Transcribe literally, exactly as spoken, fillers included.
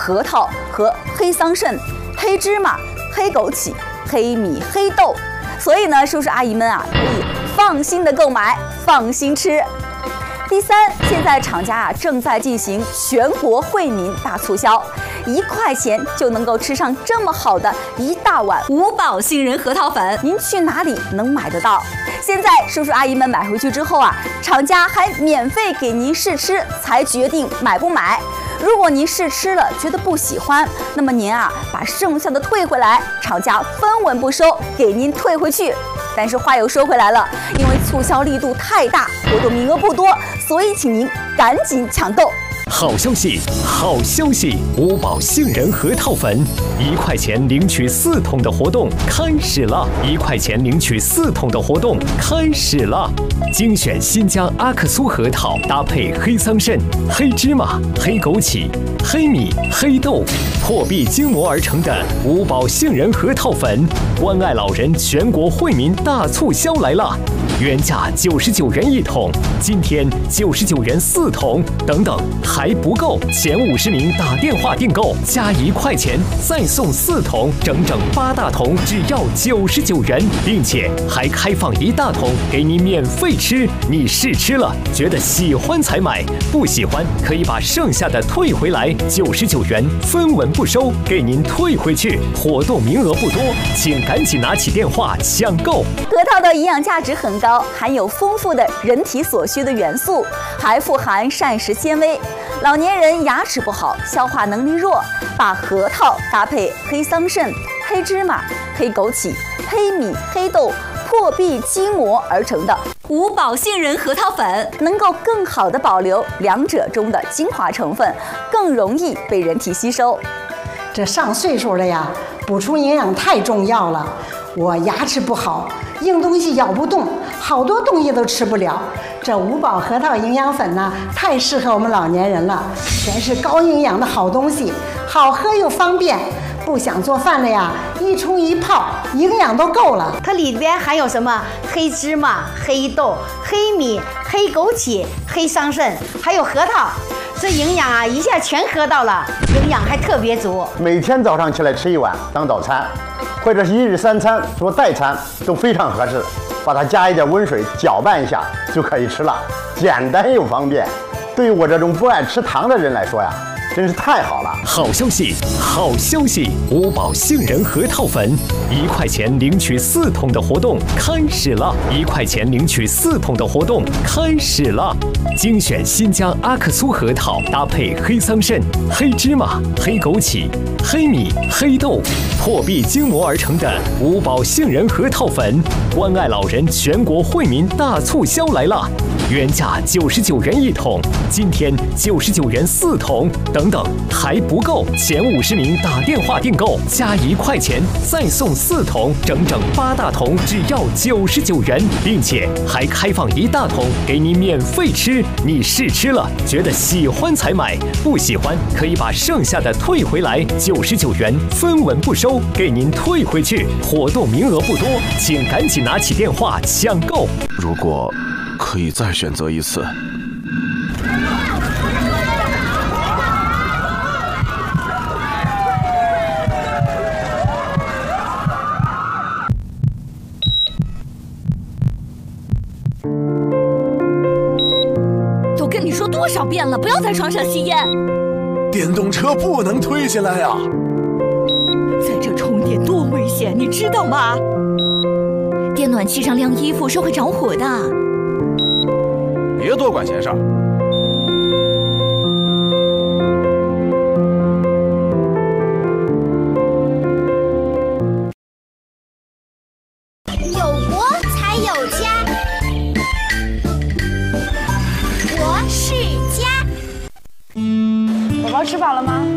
核桃和黑桑葚、黑芝麻、黑枸杞、黑米、黑豆。所以呢，叔叔阿姨们啊，可以放心的购买，放心吃。第三，现在厂家啊正在进行全国惠民大促销，一块钱就能够吃上这么好的一大碗五宝杏仁核桃粉，您去哪里能买得到？现在叔叔阿姨们买回去之后啊，厂家还免费给您试吃，才决定买不买。如果您试吃了觉得不喜欢，那么您啊把剩下的退回来，厂家分文不收，给您退回去。但是话又说回来了，因为促销力度太大，活动名额不多，所以请您赶紧抢购。 好消息，好消息！五宝杏仁核桃粉，一块钱领取四桶的活动开始了！一块钱领取四桶的活动开始了！精选新疆阿克苏核桃，搭配黑桑葚、黑芝麻、黑枸杞、黑米、黑豆，破壁精磨而成的五宝杏仁核桃粉，关爱老人全国惠民大促销来了！原价九十九元一桶，今天九十九元四桶，等等还不够，前五十名打电话订购加一块钱再送四桶，整整八大桶只要九十九元，并且还开放一大桶给你免费吃。你试吃了觉得喜欢才买，不喜欢可以把剩下的退回来，九十九元分文不收，给您退回去。活动名额不多，请赶紧拿起电话抢购。 核桃的营养价值很高，含有丰富的人体所需的元素，还富含膳食纤维。老年人牙齿不好，消化能力弱，把核桃搭配黑桑葚、黑芝麻、黑枸杞、黑米、黑豆破壁精磨而成的五宝杏仁核桃粉，能够更好的保留两者中的精华成分，更容易被人体吸收。 这上岁数了呀，补充营养太重要了。我牙齿不好，硬东西咬不动，好多东西都吃不了。这五宝核桃营养粉呢，太适合我们老年人了，全是高营养的好东西，好喝又方便。不想做饭了呀，一冲一泡，营养都够了。 它里边含有什么？黑芝麻、黑豆、黑米、黑枸杞、黑桑葚，还有核桃。这营养啊，一下全喝到了，营养还特别足。 每天早上起来吃一碗当早餐，或者是一日三餐做代餐都非常合适。把它加一点温水搅拌一下就可以吃了，简单又方便。对于我这种不爱吃糖的人来说呀，真是太好了！ 好消息，好消息！五宝杏仁核桃粉，一块钱领取四桶的活动开始了！一块钱领取四桶的活动开始了！精选新疆阿克苏核桃，搭配黑桑葚、黑芝麻、黑枸杞、黑米、黑豆，破壁精磨而成的五宝杏仁核桃粉，关爱老人全国惠民大促销来了！原价九十九元一桶，今天九十九元四桶，等等还不够，前五十名打电话订购加一块钱再送四桶，整整八大桶只要九十九元，并且还开放一大桶给你免费吃。你试吃了觉得喜欢才买，不喜欢可以把剩下的退回来，九十九元分文不收，给您退回去。活动名额不多，请赶紧拿起电话抢购。 如果可以再选择一次， 都跟你说多少遍了，不要在床上吸烟。 电动车不能推进来呀！ 在这充电多危险，你知道吗？电暖气上晾衣服是会着火的。 别多管闲事儿。 有国才有家，国是家。 宝宝吃饱了吗？